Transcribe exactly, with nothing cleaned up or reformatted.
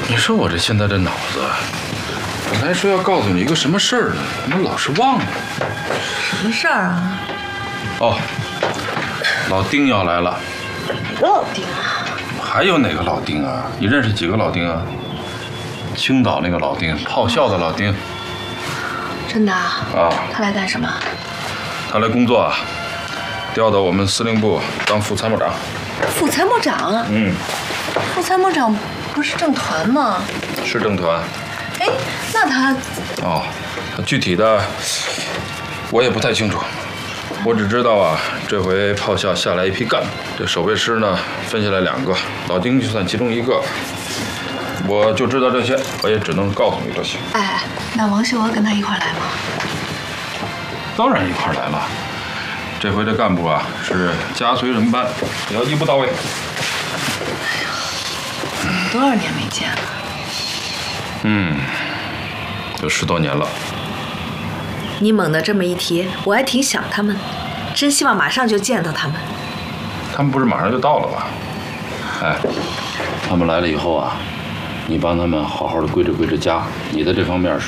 你说我这现在这脑子，本来说要告诉你一个什么事儿呢，怎么老是忘了？ 什么事儿啊？ 哦，老丁要来了。 哪个老丁啊？ 还有哪个老丁啊？你认识几个老丁啊？青岛那个老丁，炮校的老丁。 真的啊？ 啊。 他来干什么？ 他来工作啊，调到我们司令部当副参谋长。 副参谋长？ 嗯。 副参谋长不是政团吗？ 是政团。 哎，那他…… 哦，具体的我也不太清楚。我只知道啊，这回炮校下来一批干部，这守备师呢分下来两个，老丁就算其中一个。我就知道这些，我也只能告诉你这些。 哎，那王秀娥跟他一块来吗？ 当然一块来了。这回这干部啊是加随人班，也要一步到位。 哎呀，多少年没见了？ 嗯，有十多年了。 你猛地这么一提，我还挺想他们，真希望马上就见到他们。 他们不是马上就到了吗？哎，他们来了以后啊，你帮他们好好的归置归置家，你在这方面是